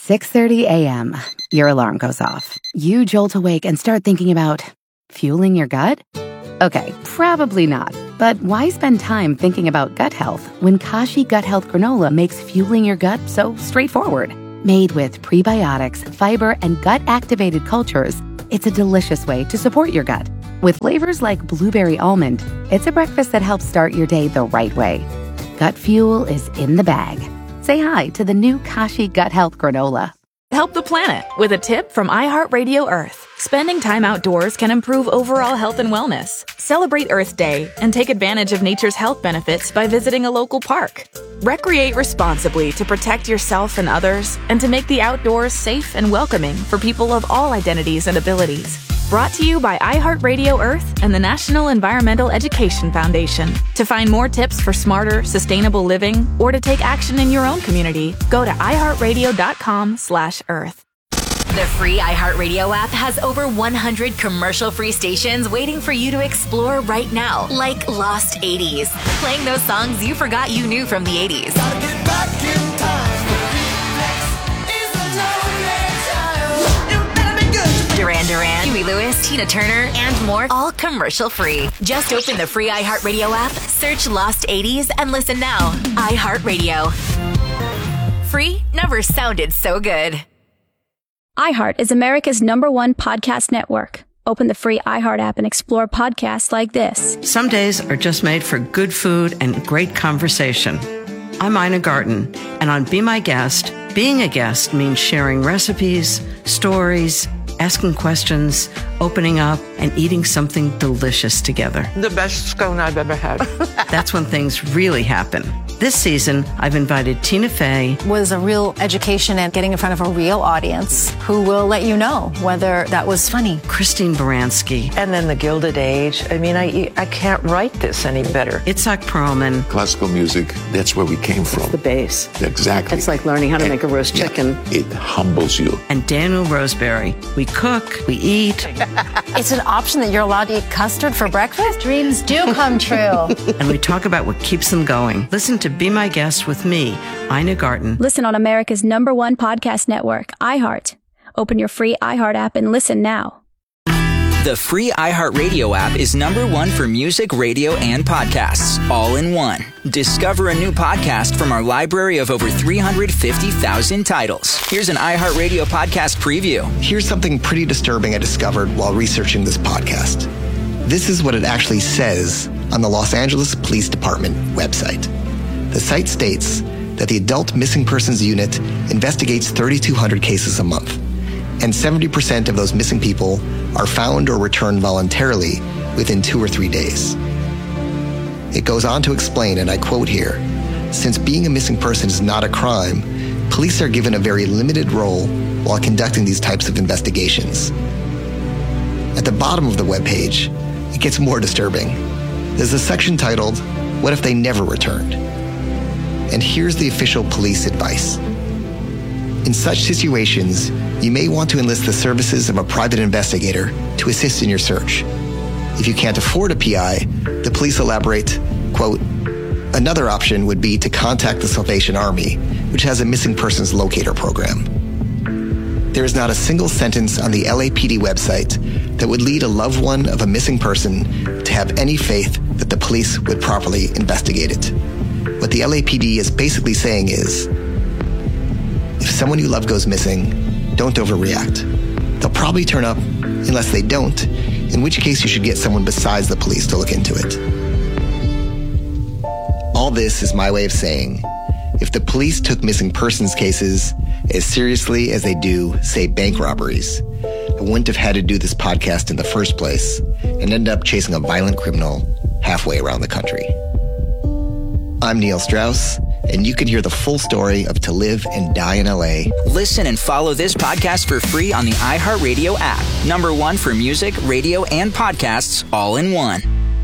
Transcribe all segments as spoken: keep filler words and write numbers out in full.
six thirty a.m. Your alarm goes off. You jolt awake and start thinking about fueling your gut? Okay, probably not. But why spend time thinking about gut health when Kashi Gut Health Granola makes fueling your gut so straightforward? Made with prebiotics, fiber, and gut-activated cultures, it's a delicious way to support your gut. With flavors like blueberry almond, it's a breakfast that helps start your day the right way. Gut fuel is in the bag. Say hi to the new Kashi Gut Health Granola. Help the planet with a tip from iHeartRadio Earth. Spending time outdoors can improve overall health and wellness. Celebrate Earth Day and take advantage of nature's health benefits by visiting a local park. Recreate responsibly to protect yourself and others, and to make the outdoors safe and welcoming for people of all identities and abilities. Brought to you by iHeartRadio Earth and the National Environmental Education Foundation. To find more tips for smarter, sustainable living, or to take action in your own community, go to iHeartRadio.com slash Earth. The free iHeartRadio app has over one hundred commercial-free stations waiting for you to explore right now, like Lost eighties, playing those songs you forgot you knew from the eighties. Gotta get back in time. Duran Duran, Huey Lewis, Tina Turner, and more, all commercial-free. Just open the free iHeartRadio app, search Lost eighties, and listen now. iHeartRadio. Free never sounded so good. iHeart is America's number one podcast network. Open the free iHeart app and explore podcasts like this. Some days are just made for good food and great conversation. I'm Ina Garten, and on Be My Guest, being a guest means sharing recipes, stories, asking questions, opening up, and eating something delicious together. The best scone I've ever had. That's when things really happen. This season, I've invited Tina Fey. Was a real education and getting in front of a real audience who will let you know whether that was funny. Christine Baranski. And then the Gilded Age. I mean, I I can't write this any better. Itzhak Perlman. Classical music, that's where we came from. It's the base. Exactly. It's like learning how to and, make a roast yeah, chicken. It humbles you. And Daniel Roseberry. We cook, we eat. It's an option that you're allowed to eat custard for breakfast? Dreams do come true. And we talk about what keeps them going. Listen to Be My Guest with me, Ina Garten. Listen on America's number one podcast network, iHeart. Open your free iHeart app and listen now. The free iHeartRadio app is number one for music, radio, and podcasts, all in one. Discover a new podcast from our library of over three hundred fifty thousand titles. Here's an iHeartRadio podcast preview. Here's something pretty disturbing I discovered while researching this podcast. This is what it actually says on the Los Angeles Police Department website. The site states that the Adult Missing Persons Unit investigates thirty-two hundred cases a month, and seventy percent of those missing people are found or returned voluntarily within two or three days. It goes on to explain, and I quote here, since being a missing person is not a crime, police are given a very limited role while conducting these types of investigations. At the bottom of the webpage, it gets more disturbing. There's a section titled, What If They Never Returned? And here's the official police advice. In such situations, you may want to enlist the services of a private investigator to assist in your search. If you can't afford a P I, the police elaborate, quote, another option would be to contact the Salvation Army, which has a missing persons locator program. There is not a single sentence on the L A P D website that would lead a loved one of a missing person to have any faith that the police would properly investigate it. What the L A P D is basically saying is, if someone you love goes missing, don't overreact. They'll probably turn up unless they don't, in which case you should get someone besides the police to look into it. All this is my way of saying, if the police took missing persons cases as seriously as they do, say, bank robberies, I wouldn't have had to do this podcast in the first place and end up chasing a violent criminal halfway around the country. I'm Neil Strauss, and you can hear the full story of To Live and Die in L A. Listen and follow this podcast for free on the iHeartRadio app. Number one for music, radio, and podcasts, all in one.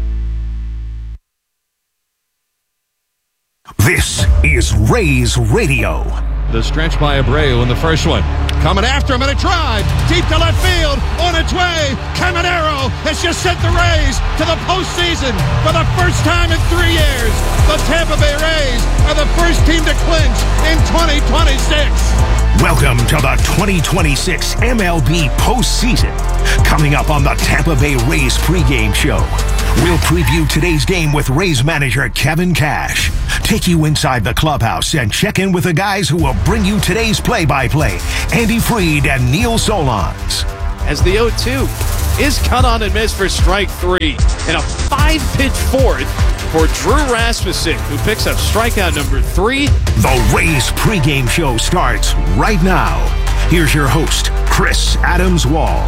This is Rays Radio. The stretch by Abreu in the first one. Coming after him, and a drive deep to left field. On its way, Caminero has just sent the Rays to the postseason for the first time in three years. The Tampa Bay Rays are the first team to clinch in twenty twenty-six. Welcome to the twenty twenty-six M L B postseason. Coming up on the Tampa Bay Rays pregame show, we'll preview today's game with Rays manager Kevin Cash, take you inside the clubhouse, and check in with the guys who will bring you today's play-by-play, Andy Freed and Neil Solondz. As the oh two is cut on and missed for strike three, and a five-pitch fourth for Drew Rasmussen, who picks up strikeout number three. The Rays pregame show starts right now. Here's your host, Chris Adams-Wall.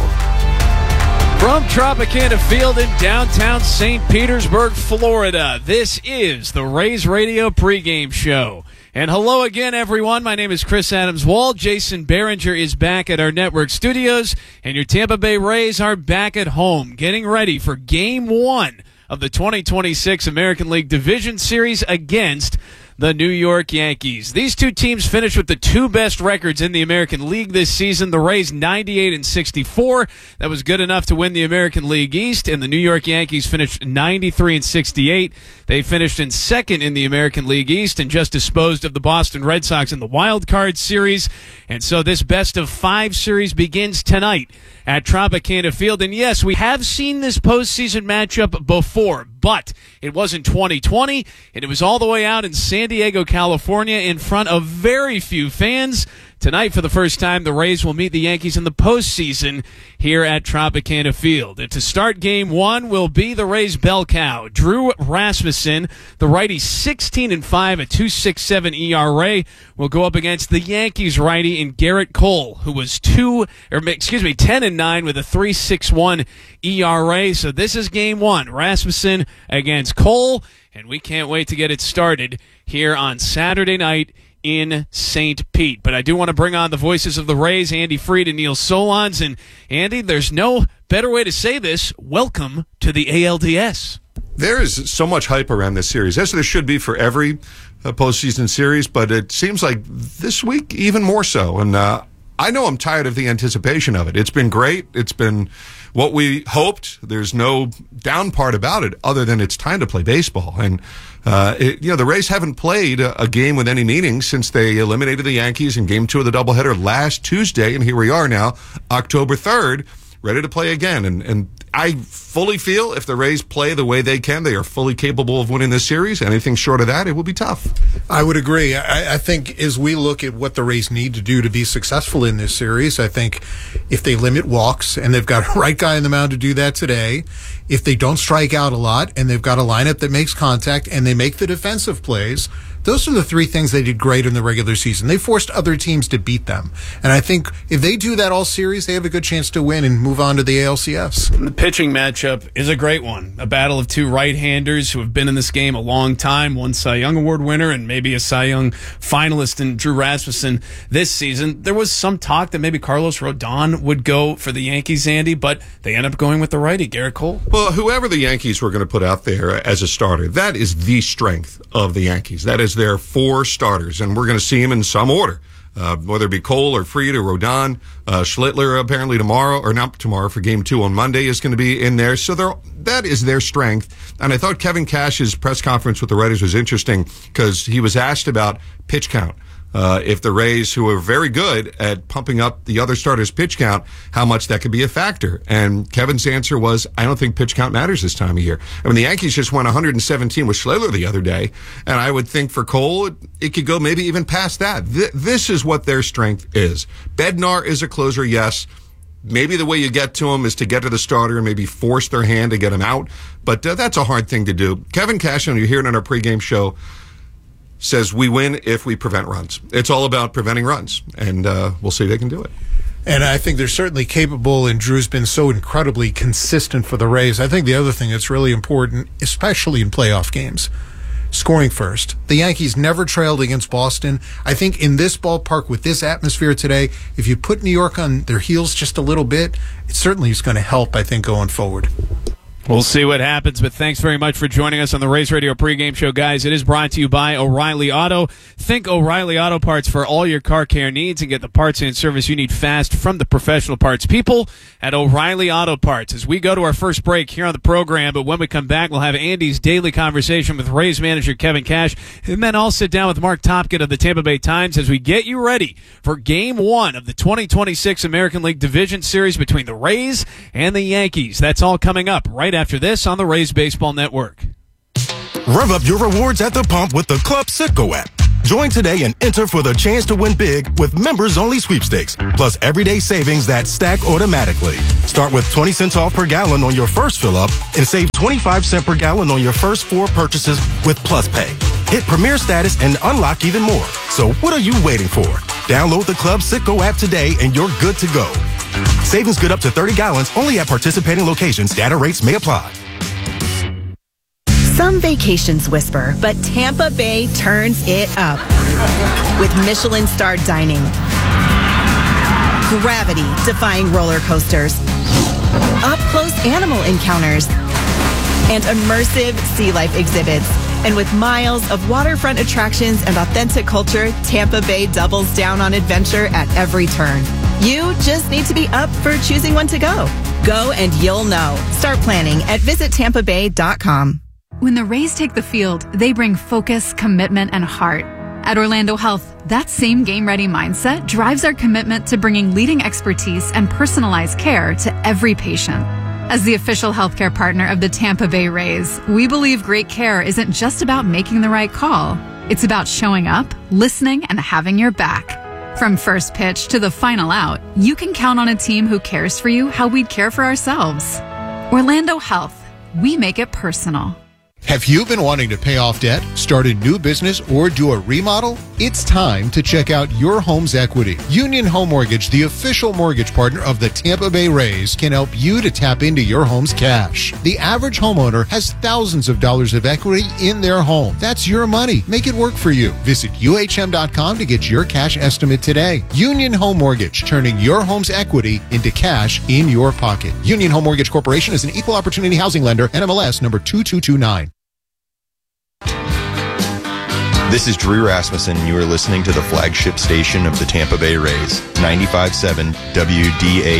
From Tropicana Field in downtown Saint Petersburg, Florida, this is the Rays Radio pregame show. And hello again, everyone. My name is Chris Adams-Wall. Jason Behringer is back at our network studios, and your Tampa Bay Rays are back at home, getting ready for Game one of the twenty twenty-six American League Division Series against the New York Yankees. These two teams finished with the two best records in the American League this season. The Rays ninety-eight and sixty-four. That was good enough to win the American League East, and the New York Yankees finished ninety-three and sixty-eight. They finished in second in the American League East and just disposed of the Boston Red Sox in the Wild Card Series. And so this best of five series begins tonight at Tropicana Field. And yes, we have seen this postseason matchup before, but it was in twenty twenty, and it was all the way out in San Diego, California, in front of very few fans. Tonight, for the first time, the Rays will meet the Yankees in the postseason here at Tropicana Field. And to start game one will be the Rays' bell cow, Drew Rasmussen, the righty, sixteen and five, a two point six seven E R A, will go up against the Yankees righty in Garrett Cole, who was two, or excuse me, ten and nine with a three point six one E R A. So this is game one, Rasmussen against Cole, and we can't wait to get it started here on Saturday night in Saint Pete. But I do want to bring on the voices of the Rays, Andy Freed and Neil Solondz. And Andy, there's no better way to say this. Welcome to the A L D S. There is so much hype around this series, as there should be for every uh, postseason series, but it seems like this week even more so. And uh, I know I'm tired of the anticipation of it. It's been great. It's been what we hoped. There's no down part about it other than it's time to play baseball. And Uh, it, you know, the Rays haven't played a, a game with any meaning since they eliminated the Yankees in game two of the doubleheader last Tuesday, and here we are now, October third, ready to play again. And, and I fully feel if the Rays play the way they can, they are fully capable of winning this series. Anything short of that, it will be tough. I would agree. I, I think as we look at what the Rays need to do to be successful in this series, I think if they limit walks, and they've got a right guy in the mound to do that today, if they don't strike out a lot, and they've got a lineup that makes contact, and they make the defensive plays, those are the three things they did great in the regular season. They forced other teams to beat them. And I think if they do that all series, they have a good chance to win and move on to the A L C S. The pitching matchup is a great one. A battle of two right-handers who have been in this game a long time. One Cy Young Award winner and maybe a Cy Young finalist in Drew Rasmussen this season. There was some talk that maybe Carlos Rodon would go for the Yankees, Andy, but they end up going with the righty, Garrett Cole. Well, whoever the Yankees were going to put out there as a starter, that is the strength of the Yankees. That is their four starters, and we're going to see them in some order, uh, whether it be Cole or Fried or Rodon. Uh, Schlittler apparently tomorrow, or not tomorrow, for game two on Monday is going to be in there. So that is their strength. And I thought Kevin Cash's press conference with the Rays was interesting because he was asked about pitch count. Uh, if the Rays, who are very good at pumping up the other starters' pitch count, how much that could be a factor. And Kevin's answer was, I don't think pitch count matters this time of year. I mean, the Yankees just won one hundred seventeen with Schlittler the other day, and I would think for Cole, it, it could go maybe even past that. Th- this is what their strength is. Bednar is a closer, yes. Maybe the way you get to him is to get to the starter and maybe force their hand to get him out, but uh, that's a hard thing to do. Kevin Cash, and you hear it on our pregame show, says we win if we prevent runs. It's all about preventing runs, and uh, we'll see if they can do it. And I think they're certainly capable, and Drew's been so incredibly consistent for the Rays. I think the other thing that's really important, especially in playoff games, scoring first. The Yankees never trailed against Boston. I think in this ballpark, with this atmosphere today, if you put New York on their heels just a little bit, it certainly is going to help, I think, going forward. We'll see what happens, but thanks very much for joining us on the Rays Radio pregame show, guys. It is brought to you by O'Reilly Auto. Think O'Reilly Auto Parts for all your car care needs and get the parts and service you need fast from the professional parts people at O'Reilly Auto Parts. As we go to our first break here on the program, but when we come back, we'll have Andy's daily conversation with Rays manager Kevin Cash, and then I'll sit down with Mark Topkin of the Tampa Bay Times as we get you ready for Game one of the twenty twenty-six American League Division Series between the Rays and the Yankees. That's all coming up right after this on the Rays Baseball Network. Rev up your rewards at the pump with the Club Citgo app. Join today and enter for the chance to win big with members-only sweepstakes, plus everyday savings that stack automatically. Start with twenty cents off per gallon on your first fill-up and save twenty-five cents per gallon on your first four purchases with Plus Pay. Hit Premier status and unlock even more. So what are you waiting for? Download the Club Citgo app today and you're good to go. Savings good up to thirty gallons only at participating locations. Data rates may apply. Some vacations whisper, but Tampa Bay turns it up with Michelin-starred dining, gravity-defying roller coasters, up-close animal encounters, and immersive sea life exhibits. And with miles of waterfront attractions and authentic culture, Tampa Bay doubles down on adventure at every turn. You just need to be up for choosing one to go. Go and you'll know. Start planning at visit tampa bay dot com. When the Rays take the field, they bring focus, commitment, and heart. At Orlando Health, that same game-ready mindset drives our commitment to bringing leading expertise and personalized care to every patient. As the official healthcare partner of the Tampa Bay Rays, we believe great care isn't just about making the right call. It's about showing up, listening, and having your back. From first pitch to the final out, you can count on a team who cares for you how we'd care for ourselves. Orlando Health, we make it personal. Have you been wanting to pay off debt, start a new business, or do a remodel? It's time to check out Your Home's Equity. Union Home Mortgage, the official mortgage partner of the Tampa Bay Rays, can help you to tap into your home's cash. The average homeowner has thousands of dollars of equity in their home. That's your money. Make it work for you. Visit U H M dot com to get your cash estimate today. Union Home Mortgage, turning your home's equity into cash in your pocket. Union Home Mortgage Corporation is an equal opportunity housing lender, N M L S number two two two nine. This is Drew Rasmussen, and you are listening to the flagship station of the Tampa Bay Rays, ninety-five point seven W D A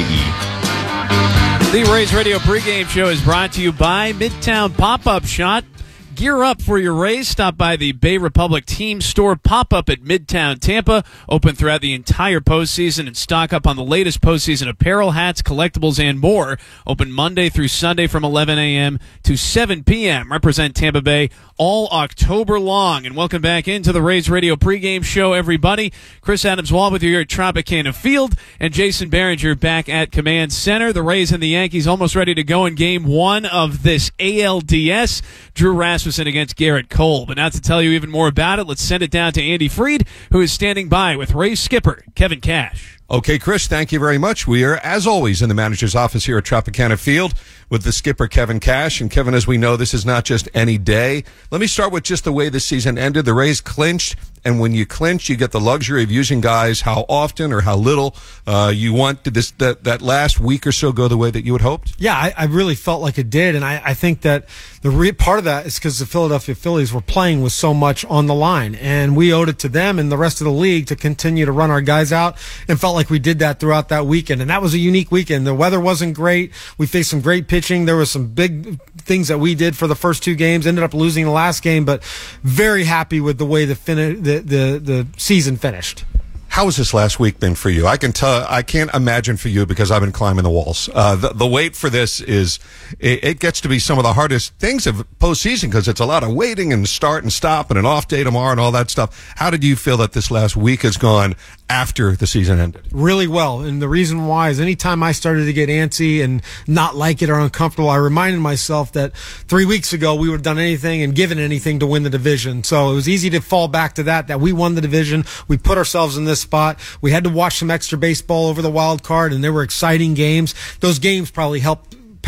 E. The Rays Radio pregame show is brought to you by Midtown Pop-Up Shop. Gear up for your Rays. Stop by the Bay Republic Team Store pop-up at Midtown Tampa. Open throughout the entire postseason and stock up on the latest postseason apparel, hats, collectibles, and more. Open Monday through Sunday from eleven a.m. to seven p.m. Represent Tampa Bay all October long. And welcome back into the Rays Radio pregame show, everybody. Chris Adams-Wall with you here at Tropicana Field, and Jason Behringer back at Command Center. The Rays and the Yankees almost ready to go in game one of this A L D S. Drew Rasmussen against Garrett Cole. But now to tell you even more about it, let's send it down to Andy Freed, who is standing by with Rays skipper Kevin Cash. Okay, Chris, thank you very much. We are, as always, in the manager's office here at Tropicana Field with the skipper, Kevin Cash. And, Kevin, as we know, this is not just any day. Let me start with just the way the season ended. The Rays clinched, and when you clinch, you get the luxury of using guys how often or how little uh, you want. Did this, that, that last week or so go the way that you had hoped? Yeah, I, I really felt like it did, and I, I think that the re- part of that is because the Philadelphia Phillies were playing with so much on the line, and we owed it to them and the rest of the league to continue to run our guys out, and felt like we did that throughout that weekend. And that was a unique weekend. The weather wasn't great. We faced some great pitching. There was some big things that we did for the first two games. Ended up losing the last game, but very happy with the way the fin- the, the the season finished. How has this last week been for you? I can tell. I can't imagine for you because I've been climbing the walls. Uh, the, the wait for this is it, it gets to be some of the hardest things of postseason because it's a lot of waiting and start and stop and an off day tomorrow and all that stuff. How did you feel that this last week has gone after the season ended? Really well, and the reason why is anytime I started to get antsy and not like it or uncomfortable, I reminded myself that three weeks ago we would have done anything and given anything to win the division. So it was easy to fall back to that. That we won the division. We put ourselves in this spot. We had to watch some extra baseball over the wild card, and there were exciting games. Those games probably helped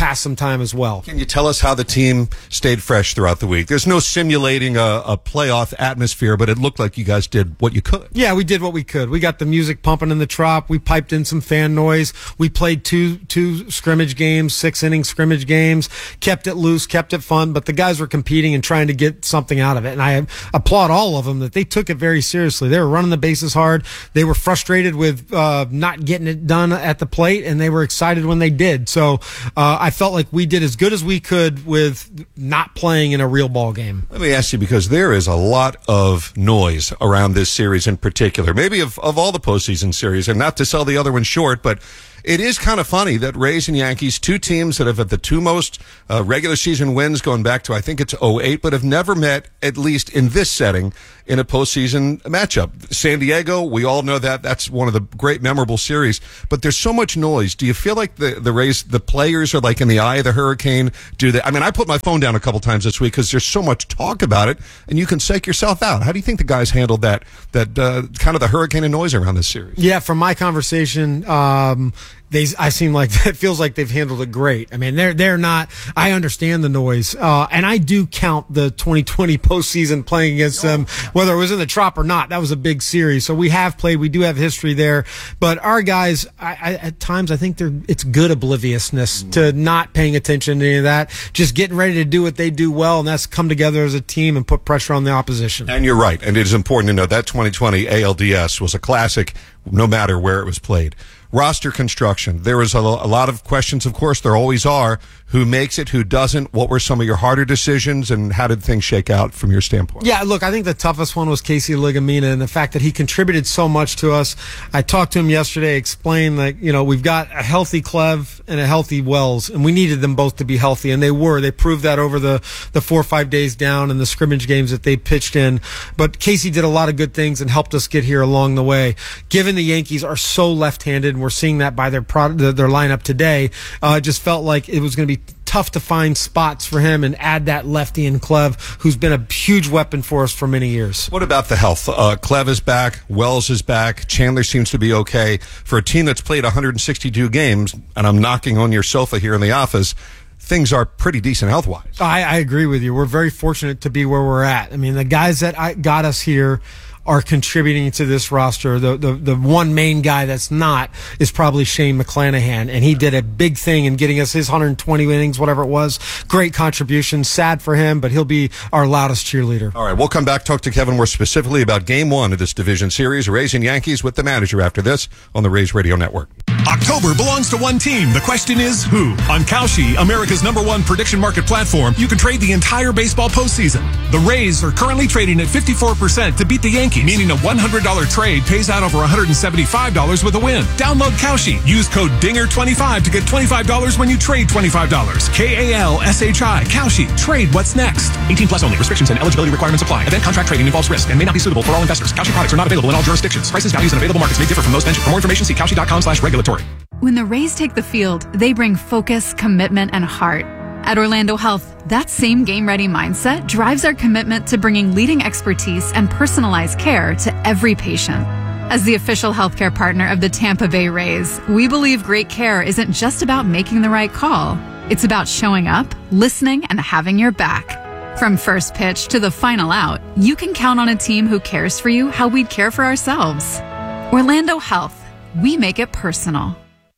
pass some time as well. Can you tell us how the team stayed fresh throughout the week? There's no simulating a, a playoff atmosphere, but it looked like you guys did what you could. Yeah, we did what we could. We got the music pumping in the Trop. We piped in some fan noise. We played two two scrimmage games, six inning scrimmage games, kept it loose, kept it fun, but the guys were competing and trying to get something out of it. And I applaud all of them that they took it very seriously. They were running the bases hard. They were frustrated with uh, not getting it done at the plate, and they were excited when they did. So uh, I felt like we did as good as we could with not playing in a real ball game. Let me ask you, because there is a lot of noise around this series in particular, maybe of, of all the postseason series, and not to sell the other one short, but it is kind of funny that Rays and Yankees, two teams that have had the two most uh, regular season wins going back to, I think it's oh eight, but have never met, at least in this setting, in a postseason matchup. San Diego, we all know that. That's one of the great memorable series. But there's so much noise. Do you feel like the, the Rays, the players are like in the eye of the hurricane? Do they? I mean, I put my phone down a couple times this week because there's so much talk about it, and you can psych yourself out. How do you think the guys handled that, that uh, kind of the hurricane of noise around this series? Yeah, from my conversation, um, They, I seem like it feels like they've handled it great. I mean, they're they're not. I understand the noise, uh, and I do count the twenty twenty postseason playing against them, whether it was in the Trop or not. That was a big series, so we have played. We do have history there, but our guys, I, I, at times, I think they're it's good obliviousness to not paying attention to any of that, just getting ready to do what they do well, and that's come together as a team and put pressure on the opposition. And you're right, and it is important to know that twenty twenty A L D S was a classic, no matter where it was played. Roster construction. There was a, a lot of questions, of course, there always are. Who makes it, who doesn't? What were some of your harder decisions, and how did things shake out from your standpoint? Yeah, look, I think the toughest one was Casey Ligamina, and the fact that he contributed so much to us. I talked to him yesterday, explained that, you know, we've got a healthy Clev and a healthy Wells, and we needed them both to be healthy, and they were. They proved that over the, the four or five days down and the scrimmage games that they pitched in. But Casey did a lot of good things and helped us get here along the way. Given the Yankees are so left-handed, and we're seeing that by their product, their lineup today, uh, it just felt like it was going to be tough to find spots for him and add that lefty in Clev, who's been a huge weapon for us for many years. What about the health? Uh, Clev is back. Wells is back. Chandler seems to be okay. For a team that's played one hundred sixty-two games, and I'm knocking on your sofa here in the office, things are pretty decent health-wise. I, I agree with you. We're very fortunate to be where we're at. I mean, the guys that I, got us here are contributing to this roster. The, the the one main guy that's not is probably Shane McClanahan, and he did a big thing in getting us his one hundred twenty innings, whatever it was. Great contribution. Sad for him, but he'll be our loudest cheerleader. All right, we'll come back, talk to Kevin more specifically about Game One of this division series, Rays and Yankees, with the manager after this on the Rays Radio Network. October belongs to one team. The question is who? On Kalshi, America's number one prediction market platform, you can trade the entire baseball postseason. The Rays are currently trading at fifty-four percent to beat the Yankees, meaning a one hundred dollars trade pays out over one hundred seventy-five dollars with a win. Download Kalshi. Use code dinger twenty-five to get twenty-five dollars when you trade twenty-five dollars. K A L S H I. Kalshi. Trade what's next. eighteen plus only. Restrictions and eligibility requirements apply. Event contract trading involves risk and may not be suitable for all investors. Kalshi products are not available in all jurisdictions. Prices, values, and available markets may differ from those mentioned. For more information, see kalshi.com slash regulatory. When the Rays take the field, they bring focus, commitment, and heart. At Orlando Health, that same game-ready mindset drives our commitment to bringing leading expertise and personalized care to every patient. As the official healthcare partner of the Tampa Bay Rays, we believe great care isn't just about making the right call. It's about showing up, listening, and having your back. From first pitch to the final out, you can count on a team who cares for you how we'd care for ourselves. Orlando Health. We make it personal.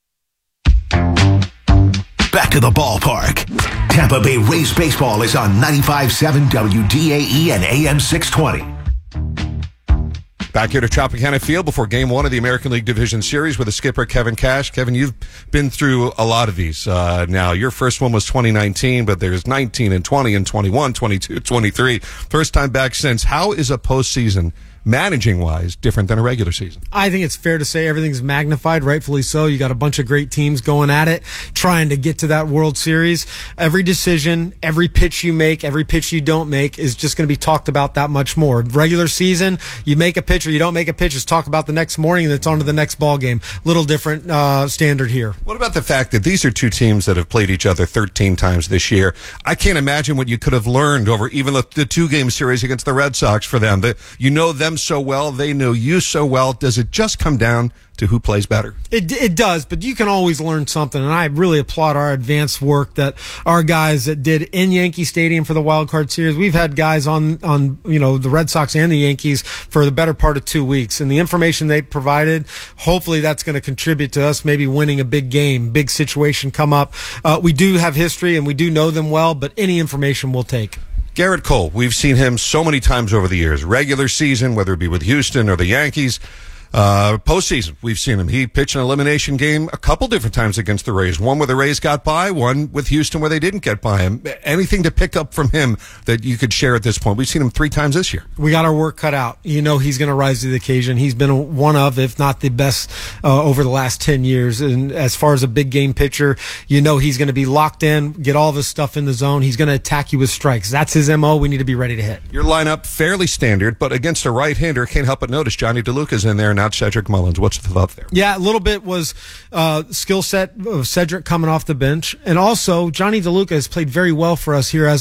Back to the ballpark. Tampa Bay Rays baseball is on ninety-five point seven W D A E and A M six twenty. Back here to Tropicana Field before Game One of the American League Division Series with the skipper Kevin Cash. Kevin, you've been through a lot of these. Uh, now, your first one was twenty nineteen, but there's nineteen and twenty and twenty-one, twenty-two, twenty-three. First time back since. How is a postseason, managing-wise, different than a regular season? I think it's fair to say everything's magnified, rightfully so. You got a bunch of great teams going at it, trying to get to that World Series. Every decision, every pitch you make, every pitch you don't make is just going to be talked about that much more. Regular season, you make a pitch or you don't make a pitch, it's talked about the next morning and it's on to the next ball game. Little different uh, standard here. What about the fact that these are two teams that have played each other thirteen times this year? I can't imagine what you could have learned over even the, the two-game series against the Red Sox for them. The, you know them them so well. They know you so well. Does it just come down to who plays better? It, it does, but you can always learn something, and I really applaud our advanced work that our guys that did in Yankee Stadium for the Wild Card Series. We've had guys on, on you know, the Red Sox and the Yankees for the better part of two weeks, and the information they provided, hopefully that's going to contribute to us maybe winning a big game, big situation come up. Uh, we do have history, and we do know them well, but any information we'll take. Garrett Cole, we've seen him so many times over the years. Regular season, whether it be with Houston or the Yankees. Uh, postseason, we've seen him. He pitched an elimination game a couple different times against the Rays. One where the Rays got by, one with Houston where they didn't get by him. Anything to pick up from him that you could share at this point? We've seen him three times this year. We got our work cut out. You know he's going to rise to the occasion. He's been one of, if not the best, uh, over the last ten years. And as far as a big game pitcher, you know he's going to be locked in, get all of his stuff in the zone. He's going to attack you with strikes. That's his M O. We need to be ready to hit. Your lineup, fairly standard, but against a right-hander, can't help but notice Johnny DeLuca's in there, not Cedric Mullins. What's the thought there? Yeah, a little bit was uh, skill set of Cedric coming off the bench. And also, Johnny DeLuca has played very well for us here as